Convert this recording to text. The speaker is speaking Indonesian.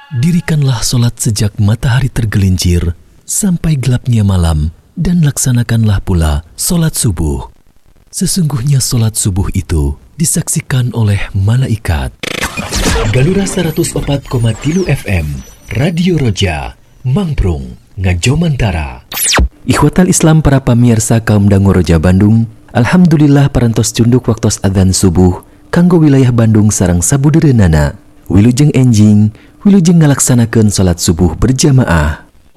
Dirikanlah solat sejak matahari tergelincir sampai gelapnya malam, dan laksanakanlah pula solat subuh. Sesungguhnya solat subuh itu disaksikan oleh malaikat. Galura 104,3 FM Radio Roja Mangprung Ngajomantara. Ikhwatal Islam para pamirsa kaum dangu Roja Bandung, alhamdulillah parantos cunduk waktos adzan subuh kanggo wilayah Bandung sareng sabudereunana. Wilujeng enjing, wilujeng ngalaksanakeun salat subuh berjamaah.